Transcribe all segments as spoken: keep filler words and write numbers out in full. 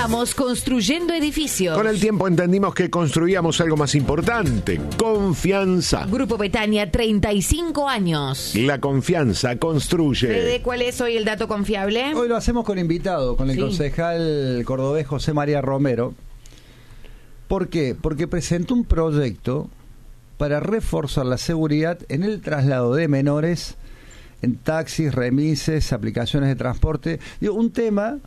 Estamos construyendo edificios. Con el tiempo entendimos que construíamos algo más importante: confianza. Grupo Betania, treinta y cinco años. La confianza construye. Fede, ¿cuál es hoy el dato confiable? Hoy lo hacemos con invitado, con el Sí. concejal cordobés José María Romero. ¿Por qué? Porque presentó un proyecto para reforzar la seguridad en el traslado de menores en taxis, remises, aplicaciones de transporte. Digo, un tema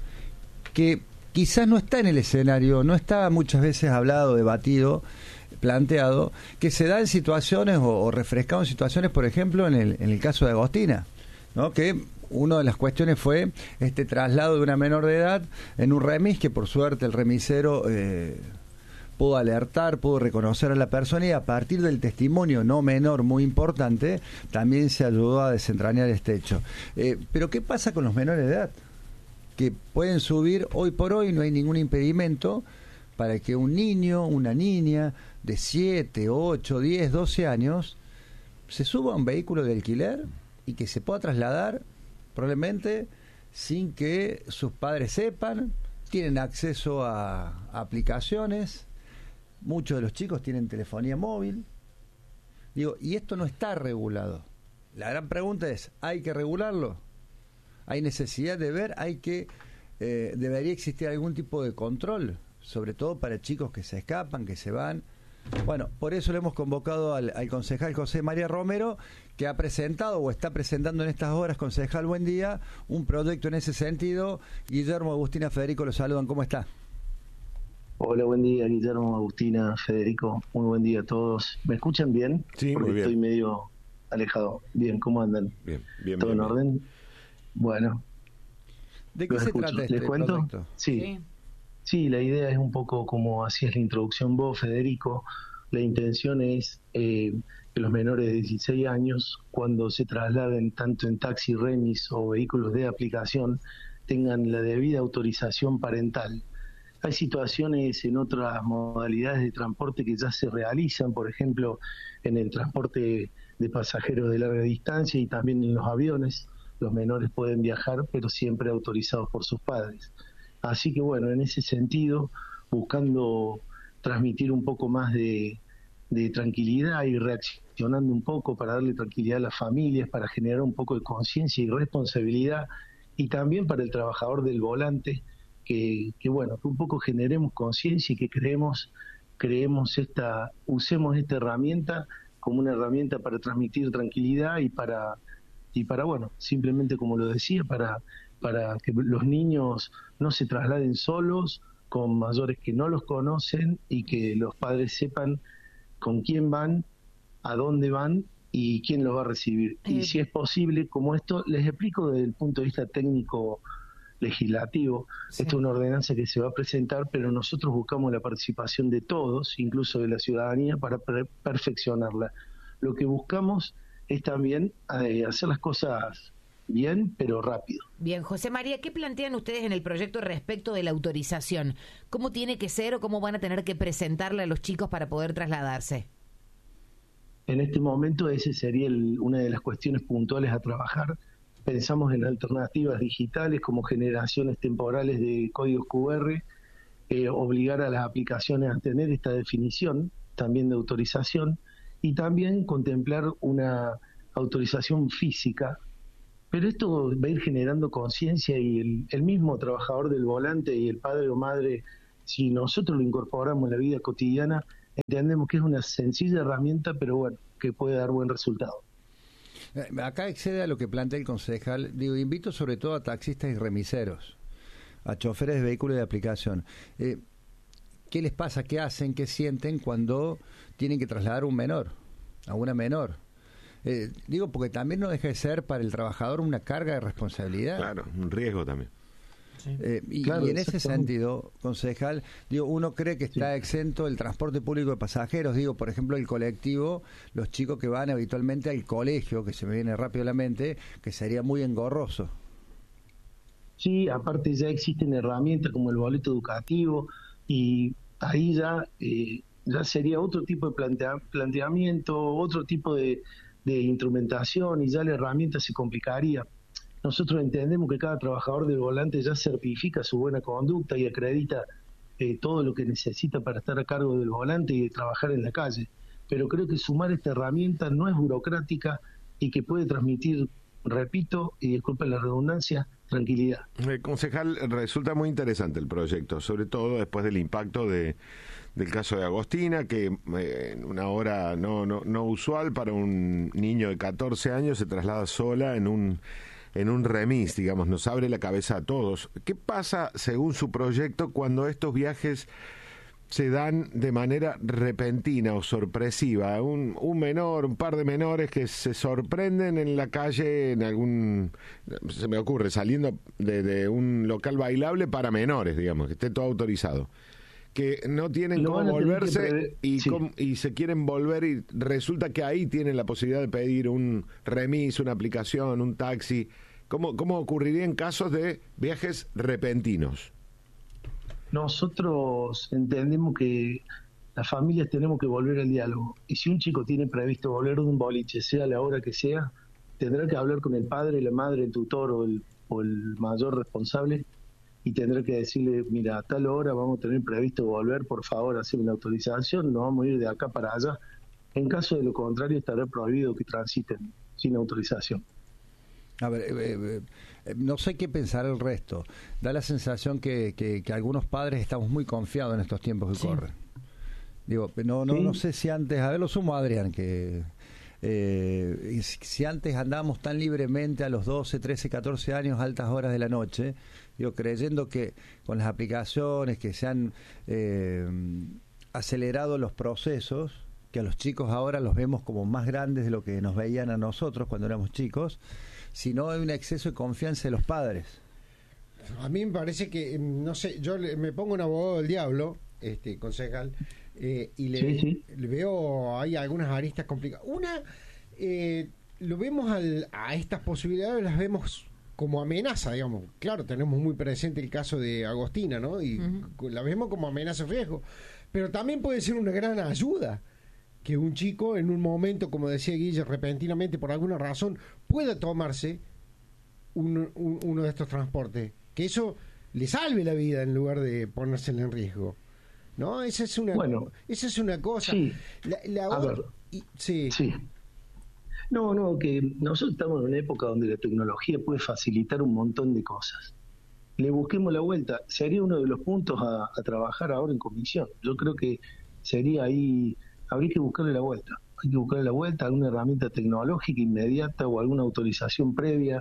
que quizás no está en el escenario, no está muchas veces hablado, debatido, planteado, que se da en situaciones o, o refrescado en situaciones, por ejemplo, en el, en el caso de Agostina, ¿no? Que una de las cuestiones fue este traslado de una menor de edad en un remis, que por suerte el remisero eh, pudo alertar, pudo reconocer a la persona, y a partir del testimonio no menor, muy importante, también se ayudó a desentrañar este hecho. Eh, pero ¿qué pasa con los menores de edad? Que pueden subir, hoy por hoy no hay ningún impedimento para que un niño, una niña de siete, ocho, diez, doce años se suba a un vehículo de alquiler y que se pueda trasladar probablemente sin que sus padres sepan. Tienen acceso a, a aplicaciones. Muchos de los chicos tienen telefonía móvil. Digo, y esto no está regulado. La gran pregunta es, ¿hay que regularlo? ¿Hay necesidad de ver? ¿Hay que eh, debería existir algún tipo de control? Sobre todo para chicos que se escapan, que se van. Bueno, por eso le hemos convocado al, al concejal José María Romero, que ha presentado o está presentando en estas horas, concejal, buen día, un proyecto en ese sentido. Guillermo, Agustina, Federico, los saludan. ¿Cómo está? Hola, buen día, Guillermo, Agustina, Federico. Muy buen día a todos. ¿Me escuchan bien? Sí, porque muy bien. Estoy medio alejado. Bien, ¿cómo andan? Bien, bien, ¿Todo bien, en bien. orden? Bueno. ¿De qué los se escucho. trata este ¿Les cuento? proyecto? Sí. Sí. Sí, la idea es un poco como hacías la introducción vos, Federico. La intención es eh, que los menores de dieciséis años, cuando se trasladen tanto en taxi, remis o vehículos de aplicación, tengan la debida autorización parental. Hay situaciones en otras modalidades de transporte que ya se realizan, por ejemplo, en el transporte de pasajeros de larga distancia y también en los aviones. Los menores pueden viajar, pero siempre autorizados por sus padres. Así que bueno, en ese sentido, buscando transmitir un poco más de, de tranquilidad y reaccionando un poco para darle tranquilidad a las familias, para generar un poco de conciencia y responsabilidad, y también para el trabajador del volante, que, que bueno, que un poco generemos conciencia y que creemos, creemos esta, usemos esta herramienta como una herramienta para transmitir tranquilidad y para, y para bueno, simplemente como lo decía, para, para que los niños no se trasladen solos, con mayores que no los conocen, y que los padres sepan con quién van, a dónde van y quién los va a recibir. Eh. Y si es posible, como esto, les explico desde el punto de vista técnico legislativo. Sí. Esta es una ordenanza que se va a presentar, pero nosotros buscamos la participación de todos, incluso de la ciudadanía, para per- perfeccionarla. Lo que buscamos es también eh, hacer las cosas bien, pero rápido. Bien, José María, ¿qué plantean ustedes en el proyecto respecto de la autorización? ¿Cómo tiene que ser o cómo van a tener que presentarle a los chicos para poder trasladarse? En este momento ese sería el, una de las cuestiones puntuales a trabajar. Pensamos en alternativas digitales como generaciones temporales de códigos Q R, eh, obligar a las aplicaciones a tener esta definición también de autorización, y también contemplar una autorización física. Pero esto va a ir generando conciencia, y el, el mismo trabajador del volante y el padre o madre, si nosotros lo incorporamos en la vida cotidiana, entendemos que es una sencilla herramienta, pero bueno, que puede dar buen resultado. Acá excede a lo que plantea el concejal. Digo, invito sobre todo a taxistas y remiseros, a choferes de vehículos de aplicación. Eh, ¿Qué les pasa? ¿Qué hacen? ¿Qué sienten cuando tienen que trasladar a un menor, a una menor? Eh, digo, porque también no deja de ser para el trabajador una carga de responsabilidad. Claro, un riesgo también. Sí. Eh, y, Claro, y en ese exactamente. sentido, concejal, digo, uno cree que está Sí. exento el transporte público de pasajeros. Digo, por ejemplo, el colectivo, los chicos que van habitualmente al colegio, que se me viene rápido a la mente, que sería muy engorroso. Sí, aparte ya existen herramientas como el boleto educativo, y ahí ya eh, ya sería otro tipo de plantea, planteamiento, otro tipo de, de instrumentación, y ya la herramienta se complicaría. nosotros entendemos que cada trabajador del volante ya certifica su buena conducta y acredita eh, todo lo que necesita para estar a cargo del volante y de trabajar en la calle. Pero creo que sumar esta herramienta no es burocrática y que puede transmitir, repito, y disculpen la redundancia, tranquilidad. Eh, concejal, resulta muy interesante el proyecto, sobre todo después del impacto de del caso de Agostina, que eh, en una hora no, no, no usual para un niño de catorce años se traslada sola en un en un remis, digamos, nos abre la cabeza a todos. ¿Qué pasa, según su proyecto, cuando estos viajes se dan de manera repentina o sorpresiva? Un, un menor, un par de menores que se sorprenden en la calle, en algún, se me ocurre, saliendo de, de un local bailable para menores, digamos, que esté todo autorizado, que no tienen Lo cómo volverse prever, y, sí. com, y se quieren volver y resulta que ahí tienen la posibilidad de pedir un remis, una aplicación, un taxi. ¿Cómo, cómo ocurriría en casos de viajes repentinos? Nosotros entendemos que las familias tenemos que volver al diálogo. Y si un chico tiene previsto volver de un boliche, sea la hora que sea, tendrá que hablar con el padre, la madre, el tutor o el, o el mayor responsable y tendrá que decirle, mira, a tal hora vamos a tener previsto volver, por favor, hacer una autorización, nos vamos a ir de acá para allá. En caso de lo contrario, estará prohibido que transiten sin autorización. A ver, eh, eh, no sé qué pensar el resto. Da la sensación que, que, que algunos padres estamos muy confiados en estos tiempos que sí. corren. Digo, no, no, ¿Sí? no sé si antes, a ver, lo sumo a Adrián, que eh, si antes andábamos tan libremente a los doce, trece, catorce años, altas horas de la noche, digo, creyendo que con las aplicaciones que se han eh, acelerado los procesos, que a los chicos ahora los vemos como más grandes de lo que nos veían a nosotros cuando éramos chicos, si no hay un exceso de confianza de los padres. A mí me parece que, no sé, yo me pongo un abogado del diablo, este concejal, eh, y le, sí, sí. le veo, hay algunas aristas complicadas. Una, eh, lo vemos al, a estas posibilidades, las vemos como amenaza, digamos. Claro, tenemos muy presente el caso de Agostina, ¿no? Y uh-huh. la vemos como amenaza o riesgo. Pero también puede ser una gran ayuda que un chico en un momento, como decía Guille, repentinamente, por alguna razón, pueda tomarse un, un, uno de estos transportes. Que eso le salve la vida en lugar de ponérsela en riesgo. ¿No? Esa es una, bueno, esa es una cosa. Sí. La, la a otra, ver. Y, sí. sí. No, no, que nosotros estamos en una época donde la tecnología puede facilitar un montón de cosas. Le busquemos la vuelta. Sería uno de los puntos a, a trabajar ahora en comisión. Yo creo que sería ahí, habría que buscarle la vuelta. Hay que buscarle la vuelta a alguna herramienta tecnológica inmediata o alguna autorización previa.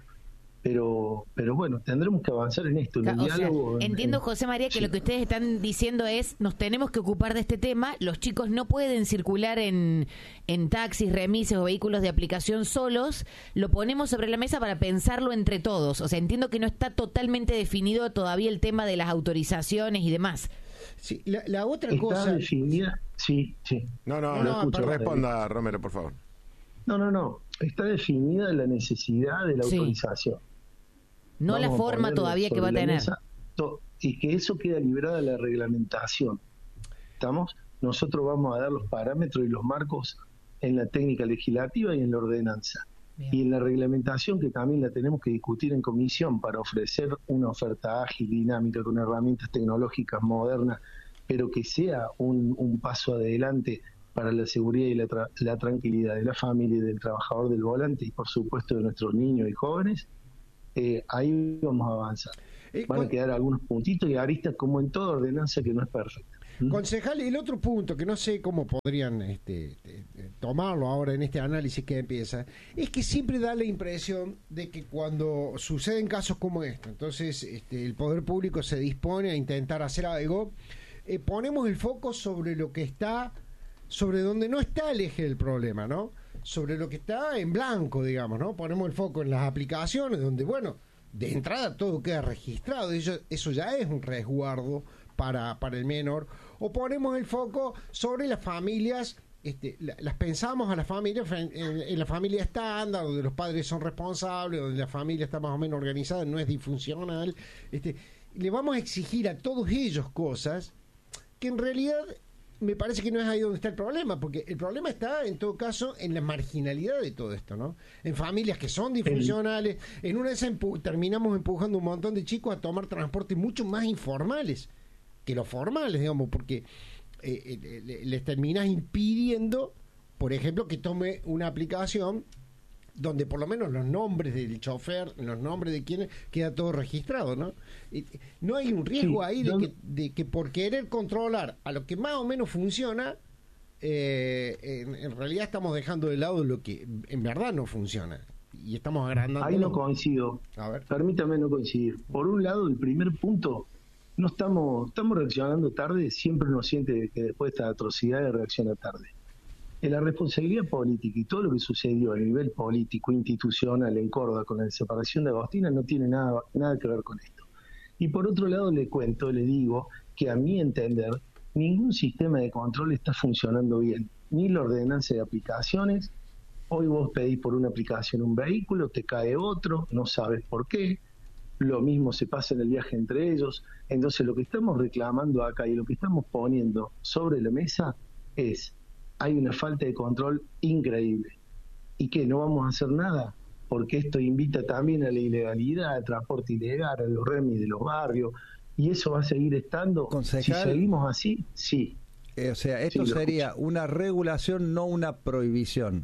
Pero, pero bueno, tendremos que avanzar en esto, en el o diálogo. Sea, entiendo, en, José María, que sí. lo que ustedes están diciendo es, nos tenemos que ocupar de este tema, los chicos no pueden circular en, en taxis, remises o vehículos de aplicación solos, lo ponemos sobre la mesa para pensarlo entre todos. O sea, entiendo que no está totalmente definido todavía el tema de las autorizaciones y demás. Sí, la, la otra está cosa... definida, sí, sí. No, no, no, escucho, responda, Romero, por favor. No, no, no, está definida la necesidad de la sí. autorización. No Vamos la forma todavía que va a tener. Mesa, to, y que eso queda librada de la reglamentación. ¿Estamos? Nosotros vamos a dar los parámetros y los marcos en la técnica legislativa y en la ordenanza. Bien. Y en la reglamentación, que también la tenemos que discutir en comisión para ofrecer una oferta ágil, dinámica, con herramientas tecnológicas modernas, pero que sea un, un paso adelante para la seguridad y la, tra- la tranquilidad de la familia y del trabajador del volante y, por supuesto, de nuestros niños y jóvenes. Eh, ahí vamos a avanzar. Eh, Van con... a quedar algunos puntitos y aristas como en toda ordenanza que no es perfecta. ¿Mm? Concejal, el otro punto que no sé cómo podrían este, tomarlo ahora en este análisis que empieza, es que siempre da la impresión de que cuando suceden casos como este, entonces este, el poder público se dispone a intentar hacer algo, eh, ponemos el foco sobre lo que está, sobre donde no está el eje del problema, ¿no? Sobre lo que está en blanco, digamos, ¿no? Ponemos el foco en las aplicaciones, donde, bueno, de entrada todo queda registrado, eso, eso ya es un resguardo para, para el menor, o ponemos el foco sobre las familias, este, la, las pensamos a las familias en, en, en la familia estándar, donde los padres son responsables, donde la familia está más o menos organizada, no es disfuncional, este, le vamos a exigir a todos ellos cosas que en realidad me parece que no es ahí donde está el problema, porque el problema está, en todo caso, en la marginalidad de todo esto, ¿no? En familias que son disfuncionales, en una de esas empu- terminamos empujando un montón de chicos a tomar transportes mucho más informales que los formales, digamos, porque eh, eh, les terminas impidiendo, por ejemplo, que tome una aplicación donde por lo menos los nombres del chofer, los nombres de quienes, queda todo registrado, ¿no? Y no hay un riesgo Sí, ahí de, no, que, de que por querer controlar a lo que más o menos funciona, eh, en, en realidad estamos dejando de lado lo que en verdad no funciona y estamos agrandando. Ahí no coincido. A ver. Permítame no coincidir. Por un lado, el primer punto, no estamos, estamos reaccionando tarde, siempre uno siente que después de esta atrocidad reacciona tarde. En la responsabilidad política y todo lo que sucedió a nivel político, institucional en Córdoba con la separación de Agostina no tiene nada, nada que ver con esto. Y por otro lado le cuento, le digo que a mi entender ningún sistema de control está funcionando bien, ni la ordenanza de aplicaciones. Hoy vos pedís por una aplicación un vehículo, te cae otro, no sabes por qué, lo mismo se pasa en el viaje entre ellos. Entonces lo que estamos reclamando acá y lo que estamos poniendo sobre la mesa es: hay una falta de control increíble. ¿Y qué? ¿No vamos a hacer nada? Porque esto invita también a la ilegalidad, al transporte ilegal, a los remis de los barrios, y eso va a seguir estando. Concejal, si seguimos así, sí. Eh, o sea, esto Sí, lo sería escucho. una regulación, no una prohibición.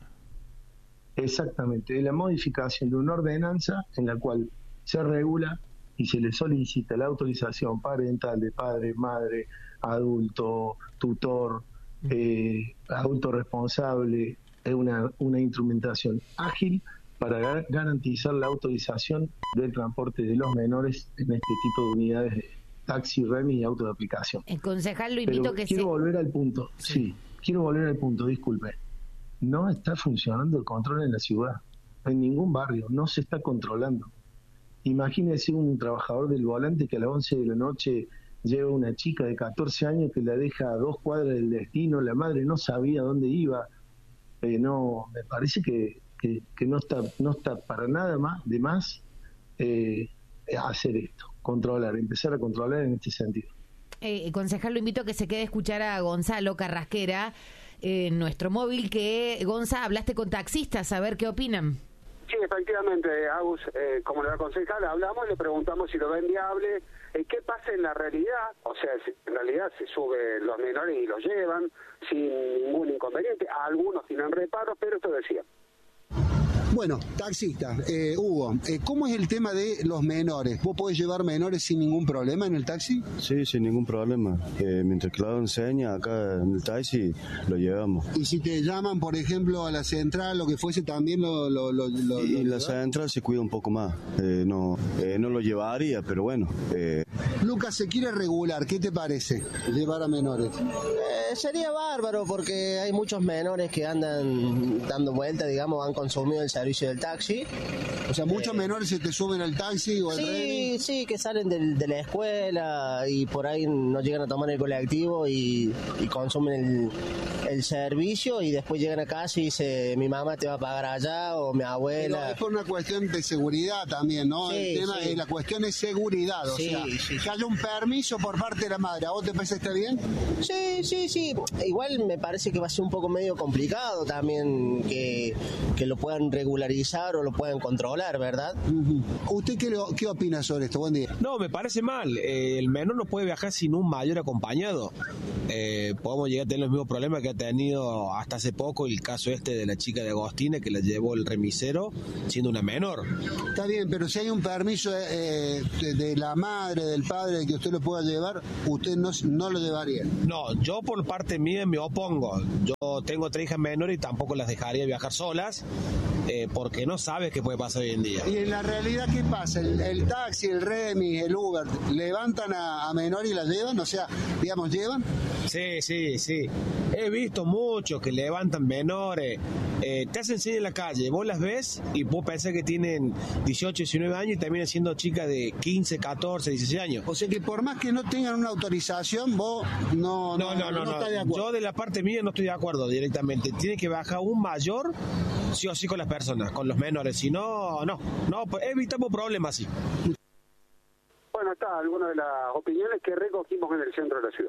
Exactamente, de la modificación de una ordenanza en la cual se regula y se le solicita la autorización parental de padre, madre, adulto, tutor, eh, adulto responsable. Es una, una instrumentación ágil para gar- garantizar la autorización del transporte de los menores en este tipo de unidades de taxi, remis y auto de aplicación. El concejal lo invito Pero que quiero se... volver al punto, sí. sí, quiero volver al punto, disculpe. No está funcionando el control en la ciudad, en ningún barrio, no se está controlando. Imagínese un trabajador del volante que a las once de la noche lleva una chica de catorce años que la deja a dos cuadras del destino, la madre no sabía dónde iba. Eh, no, me parece que, que, que no está no está para nada más de más eh, hacer esto, controlar, empezar a controlar en este sentido. Eh, concejal, lo invito a que se quede a escuchar a Gonzalo Carrasquera en eh, nuestro móvil, que, Gonza, hablaste con taxistas, a ver qué opinan. Sí, efectivamente, Agus, eh, como le concejal, hablamos, le preguntamos si lo ven viable, eh, qué pasa en la realidad, o sea, si, en realidad se suben los menores y los llevan sin ningún inconveniente, algunos tienen reparos, pero esto decía. Bueno, taxista, eh, Hugo, eh, ¿cómo es el tema de los menores? ¿Vos podés llevar menores sin ningún problema en el taxi? Sí, sin ningún problema. Eh, mientras que lo enseña acá en el taxi, lo llevamos. Y si te llaman, por ejemplo, a la central, lo que fuese, también lo... lo, lo, lo Y lo la central se cuida un poco más. Eh, no, eh, no lo llevaría, pero bueno. Eh. Lucas, se quiere regular, ¿qué te parece llevar a menores? Eh, sería bárbaro porque hay muchos menores que andan dando vueltas, digamos, han consumido el servicio del taxi. O sea, muchos eh, menores se te suben al taxi o al Sí, remi. sí, que salen del, de la escuela y por ahí no llegan a tomar el colectivo y, y consumen el, el servicio y después llegan a casa y dice, mi mamá te va a pagar allá o mi abuela. Pero es por una cuestión de seguridad también, ¿no? Sí, el tema sí. es la cuestión es seguridad, o Sí, sea, sí. que haya un permiso por parte de la madre. ¿A vos te parece que está bien? Sí, sí, sí. Igual me parece que va a ser un poco medio complicado también que, que lo puedan regularizar o lo puedan controlar, ¿verdad? Uh-huh. ¿Usted qué, lo, qué opina sobre esto? Buen día. No, me parece mal. Eh, el menor no puede viajar sin un mayor acompañado. Eh, podemos llegar a tener los mismos problemas que ha tenido hasta hace poco el caso este de la chica de Agostina que la llevó el remisero siendo una menor. Está bien, pero si hay un permiso eh, de, de la madre, del padre, que usted lo pueda llevar, usted no, no lo llevaría. No, yo por parte mía me opongo. Yo tengo tres hijas menores y tampoco las dejaría viajar solas eh, porque no sabes qué puede pasar hoy en día. ¿Y en la realidad qué pasa? ¿El, el taxi, el remis, el Uber, levantan a, a menor y la llevan? O sea, digamos, ¿llevan? Sí, sí, sí. He visto muchos que levantan menores, eh, te hacen cine en la calle, vos las ves y vos pensás que tienen dieciocho, diecinueve años y terminan siendo chicas de quince, catorce, dieciséis años. O sea que por más que no tengan una autorización, vos no, no, no, no, no, no. estás de acuerdo. Yo de la parte mía no estoy de acuerdo directamente. Tiene que bajar un mayor, sí o sí, con las personas, con los menores. Si no, no, no, evitamos problemas así. Bueno, está alguna de las opiniones que recogimos en el centro de la ciudad.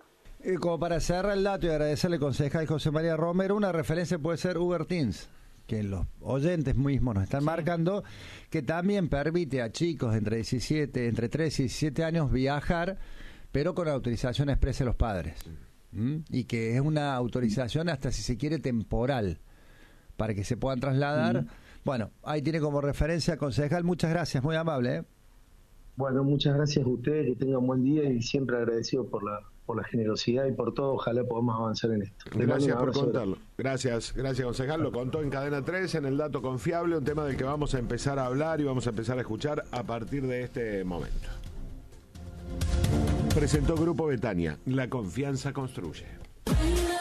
Eh, como para cerrar el dato y agradecerle al concejal José María Romero, una referencia puede ser Uber Teens, que los oyentes mismos nos están sí. marcando, que también permite a chicos entre diecisiete, entre trece y diecisiete años viajar, pero con autorización expresa de los padres. ¿Mm? Y que es una autorización hasta, si se quiere, temporal, para que se puedan trasladar. Mm. Bueno, ahí tiene como referencia, concejal, muchas gracias, muy amable. ¿eh? Bueno, muchas gracias a ustedes, que tengan buen día y siempre agradecido por la por la generosidad y por todo, ojalá podamos avanzar en esto. Gracias por contarlo. Gracias, gracias concejal. Lo contó en Cadena tres, en el Dato Confiable, un tema del que vamos a empezar a hablar y vamos a empezar a escuchar a partir de este momento. Presentó Grupo Betania, la confianza construye.